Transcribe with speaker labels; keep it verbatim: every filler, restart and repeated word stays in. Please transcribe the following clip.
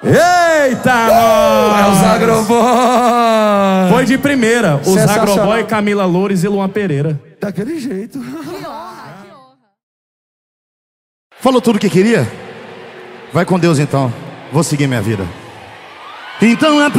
Speaker 1: Eita, nós!
Speaker 2: É o Zagroboy.
Speaker 1: Foi de primeira. O Zagroboy, Camila Loures e Luan Pereira.
Speaker 2: Daquele jeito.
Speaker 3: Que honra, que honra.
Speaker 4: Falou tudo o que queria? Vai com Deus então. Vou seguir minha vida. Então é